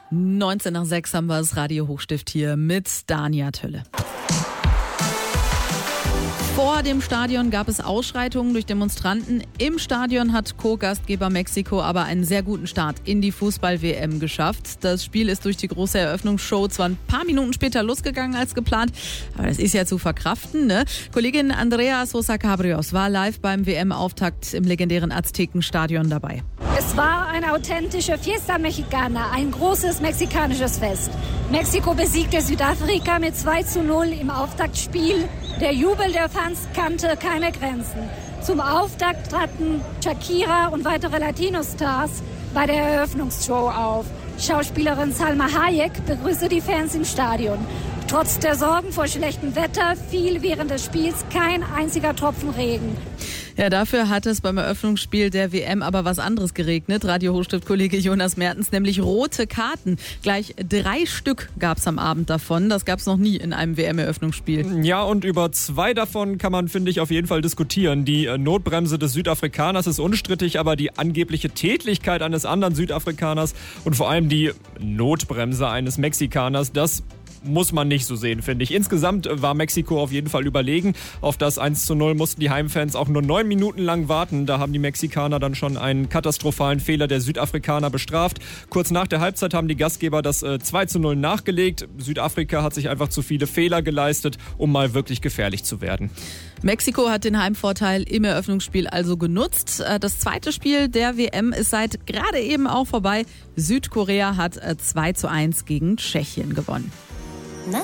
19 nach 6 haben wir das Radio Hochstift hier mit Dania Tölle. Vor dem Stadion gab es Ausschreitungen durch Demonstranten. Im Stadion hat Co-Gastgeber Mexiko aber einen sehr guten Start in die Fußball-WM geschafft. Das Spiel ist durch die große Eröffnungsshow zwar ein paar Minuten später losgegangen als geplant, aber das ist ja zu verkraften, ne? Kollegin Andrea Sosa Cabrios war live beim WM-Auftakt im legendären Aztekenstadion dabei. Es war eine authentische Fiesta Mexicana, ein großes mexikanisches Fest. Mexiko besiegte Südafrika mit 2:0 im Auftaktspiel. Der Jubel der Fans kannte keine Grenzen. Zum Auftakt traten Shakira und weitere Latino-Stars bei der Eröffnungsshow auf. Schauspielerin Salma Hayek begrüßte die Fans im Stadion. Trotz der Sorgen vor schlechtem Wetter fiel während des Spiels kein einziger Tropfen Regen. Ja, dafür hat es beim Eröffnungsspiel der WM aber was anderes geregnet. Radio Hochstift-Kollege Jonas Mertens, nämlich rote Karten. Gleich 3 Stück gab es am Abend davon. Das gab es noch nie in einem WM-Eröffnungsspiel. Ja, und über 2 davon kann man, finde ich, auf jeden Fall diskutieren. Die Notbremse des Südafrikaners ist unstrittig, aber die angebliche Tätlichkeit eines anderen Südafrikaners und vor allem die Notbremse eines Mexikaners, das muss man nicht so sehen, finde ich. Insgesamt war Mexiko auf jeden Fall überlegen. Auf das 1:0 mussten die Heimfans auch nur 9 Minuten lang warten. Da haben die Mexikaner dann schon einen katastrophalen Fehler der Südafrikaner bestraft. Kurz nach der Halbzeit haben die Gastgeber das 2:0 nachgelegt. Südafrika hat sich einfach zu viele Fehler geleistet, um mal wirklich gefährlich zu werden. Mexiko hat den Heimvorteil im Eröffnungsspiel also genutzt. Das zweite Spiel der WM ist seit gerade eben auch vorbei. Südkorea hat 2:1 gegen Tschechien gewonnen.